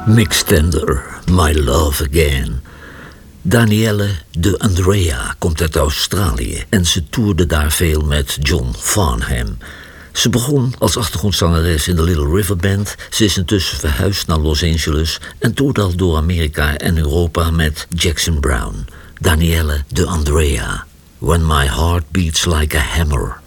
Mick Tender, My Love Again. Danielle de Andrea komt uit Australië en ze toerde daar veel met John Farnham. Ze begon als achtergrondzangeres in de Little River Band. Ze is intussen verhuisd naar Los Angeles en toerde al door Amerika en Europa met Jackson Browne. Danielle de Andrea, When My Heart Beats Like a Hammer.